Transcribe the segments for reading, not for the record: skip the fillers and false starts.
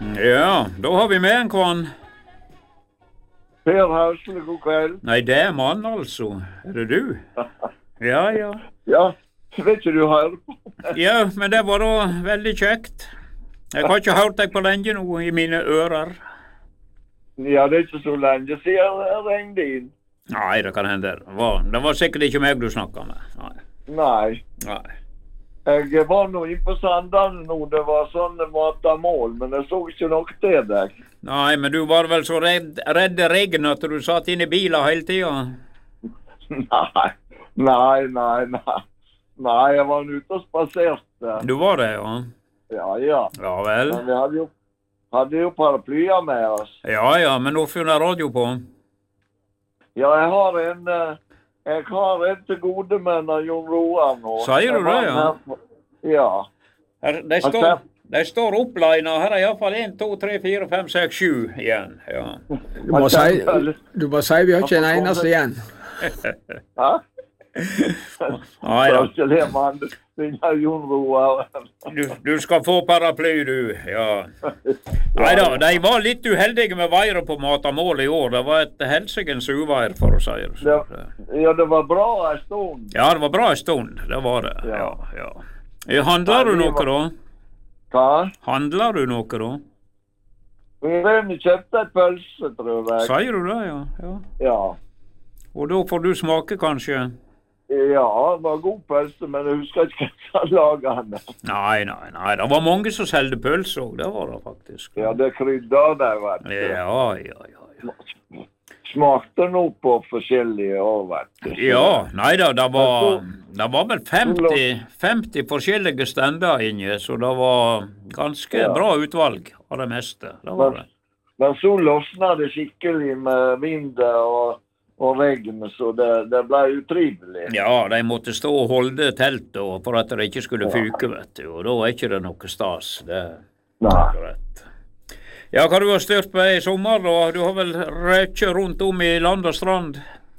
Ja, da har vi med en kvann. Per Hausle, god kveld. Nei, det er mann altså. Er det du? Ja, ja. Ja, vet ikke du hører på. Ja, men det var da veldig kjekt. Jeg har ikke hørt deg på lenge nå i mine ører. Ja, det er ikke så lenge siden jeg ringte inn. Nei, det kan hende. Det var sikkert ikke meg du snakket med. Nei. Nei. Nei. Jeg var nå inn på Sandane nå, det var sånn matamål, men jeg så ikke noe til deg. Nei, men du var vel så redd regn at du satt inne i bilen hele tiden? Nei, jeg var ute og spaserte. Du var det, ja? Ja. Ja vel. Men vi hadde jo paraplyer med oss. Ja, men nå finner jeg radio på. Ja, jeg har en til gode med Jon Roar nå. Sier du det, ja? Ja. De står opplina. Her er i hvert fall 1, 2, 3, 4, 5, 6, 7 igjen. Ja. Du må si vi har ikke en eneste igjen. Hæ? Nei da. Jon Roar. Du skal få paraply, du. Ja. Nei da, de var litt uheldige med været på matamål i år. Det var et helsikens uvær, for å si det. Ja, det var bra en stund. Ja, det var bra en stund. Det var det. Ja. Handler du noe da? Hva? Handler du noe da? Vi har kjøpt et pølse, tror jeg. Sier du det, Ja. Og da får du smake, kanskje? Ja, det var god pølse, men jeg husker ikke hva som laget den. Nei. Det var mange som selgte pølse også, det var det faktisk. Ja, det krydder det, vet du. Ja. Smakte noe på forskjellige år, vet du. Ja, nei da, det var vel 50 forskjellige stender inne, så det var ganske bra utvalg av det meste. Det var det. Men så løsnet det skikkelig med vind og regn, så det ble utrivelig. Ja, de måtte stå og holde telt for at det ikke skulle fyke, vet du, og da er ikke det noe stas. Det er rett. Ja, hva du har styrt på i sommer, da? Du har vel røkket rundt om i land og strand?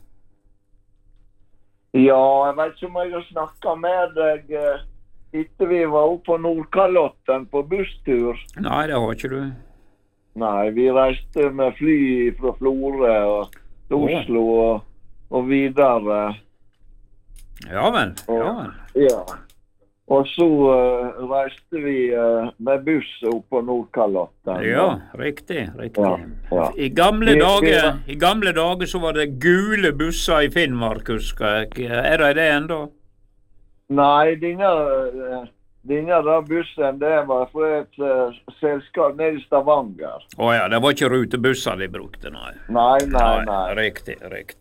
Ja, jeg vet ikke om jeg har snakket med deg etter vi var oppe på Nordkalotten på busstur. Nei, det har ikke du. Nei, vi reiste med fly fra Florø og Oslo og videre. Ja vel. Ja. Og så reiste vi med buss opp på Nordkalotten. Ja, riktig. Ja. I gamle dager så var det gule busser i Finnmark, husker jeg. Er det enda? Nei, denne der bussen, det var for et selskap nede i Stavanger. Ja, det var ikke rutebusser de brukte, nei. Nei. Riktig.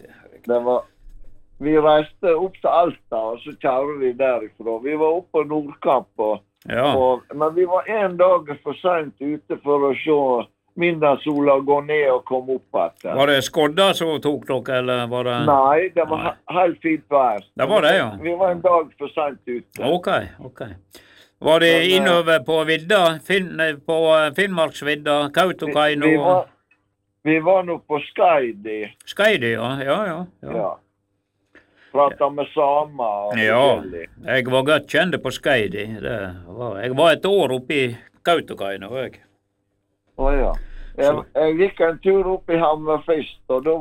Vi reiste opp til Alta, og så kjører vi derifra. Vi var oppe på Nordkapp, men vi var en dag for sent ute for å se midnattssola gå ned og komme opp etter. Var det skodda som tok dere, eller var det... Nei, det var helt fint vær. Det var det, ja. Vi var en dag for sent ute. Ok. Var det innover på vidda, på Finnmarksvidda, Kautokeino? Vi var nå på Skaidi. Skaidi, ja. Pratet med samer og forskjellig. Jeg var godt kjent på Skaidi. Jeg var et år oppe i Kautokeino, jeg. Jeg gikk en tur opp i Hammerfest, og da